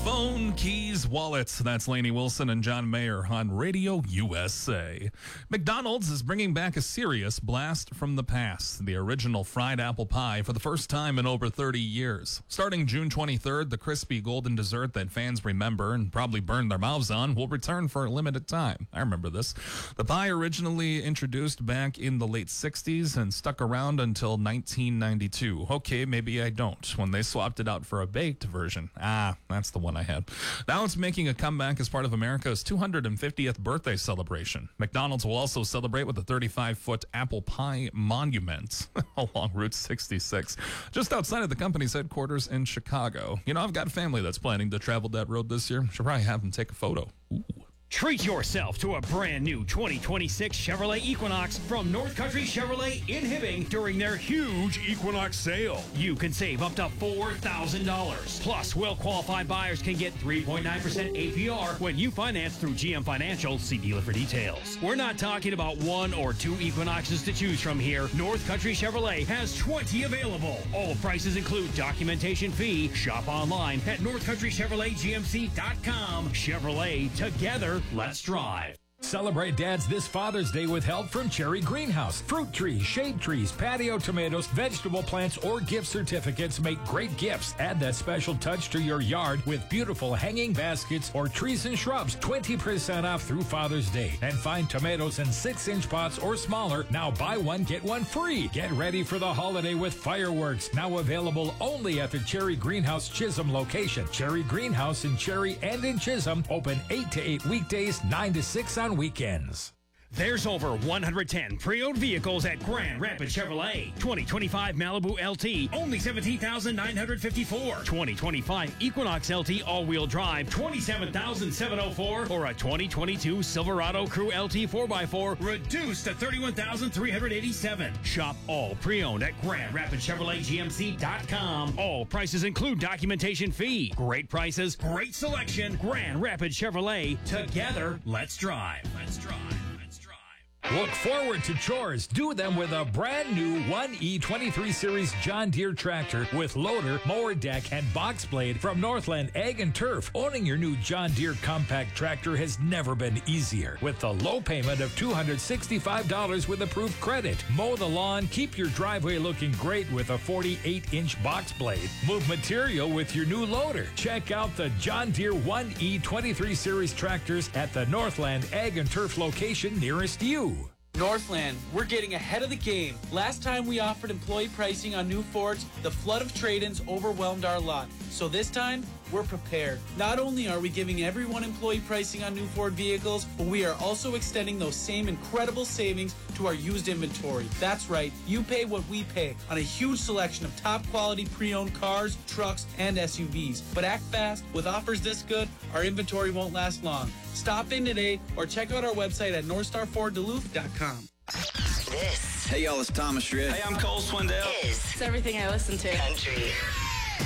Phone, keys, wallets. That's Lainey Wilson and John Mayer on Radio USA. McDonald's is bringing back a serious blast from the past, the original fried apple pie, for the first time in over 30 years. Starting June 23rd, the crispy golden dessert that fans remember and probably burn their mouths on will return for a limited time. I remember this. The pie originally introduced back in the late 60s and stuck around until 1992. Okay, maybe I don't, when they swapped it out for a baked version. That's the one I had. Now it's making a comeback as part of America's 250th birthday celebration. McDonald's will also celebrate with a 35-foot apple pie monument along Route 66, just outside of the company's headquarters in Chicago. You know, I've got family that's planning to travel that road this year. Should probably have them take a photo. Ooh. Treat yourself to a brand new 2026 Chevrolet Equinox from North Country Chevrolet in Hibbing during their huge Equinox sale. You can save up to $4,000. Plus, well-qualified buyers can get 3.9% APR when you finance through GM Financial. See dealer for details. We're not talking about one or two Equinoxes to choose from here. North Country Chevrolet has 20 available. All prices include documentation fee. Shop online at northcountrychevroletgmc.com. Chevrolet, together, let's drive. Celebrate Dad's this Father's Day with help from Cherry Greenhouse. Fruit trees, shade trees, patio tomatoes, vegetable plants, or gift certificates make great gifts. Add that special touch to your yard with beautiful hanging baskets or trees and shrubs. 20% off through Father's Day. And find tomatoes in 6-inch pots or smaller. Now buy one, get one free. Get ready for the holiday with fireworks. Now available only at the Cherry Greenhouse Chisholm location. Cherry Greenhouse in Cherry and in Chisholm. Open 8 to 8 weekdays, 9 to 6 on weekends. There's over 110 pre-owned vehicles at Grand Rapids Chevrolet. 2025 Malibu LT, only $17,954. 2025 Equinox LT all-wheel drive, $27,704. Or a 2022 Silverado Crew LT 4x4, reduced to $31,387. Shop all pre-owned at GrandRapidsChevroletGMC.com. All prices include documentation fee. Great prices, great selection. Grand Rapids Chevrolet. Together, let's drive. Let's drive. Look forward to chores. Do them with a brand new 1E23 Series John Deere tractor with loader, mower deck, and box blade from Northland Ag and Turf. Owning your new John Deere compact tractor has never been easier. With the low payment of $265 with approved credit. Mow the lawn, keep your driveway looking great with a 48-inch box blade. Move material with your new loader. Check out the John Deere 1E23 Series tractors at the Northland Ag and Turf location nearest you. Northland, we're getting ahead of the game. Last time we offered employee pricing on new Fords, the flood of trade-ins overwhelmed our lot. So this time, we're prepared. Not only are we giving everyone employee pricing on new Ford vehicles, but we are also extending those same incredible savings to our used inventory. That's right, you pay what we pay on a huge selection of top-quality pre-owned cars, trucks, and SUVs. But act fast. With offers this good, our inventory won't last long. Stop in today or check out our website at NorthstarFordDuluth.com. This. Hey, y'all, it's Thomas Rhett. Hey, I'm Cole Swindell. It's everything I listen to. Country.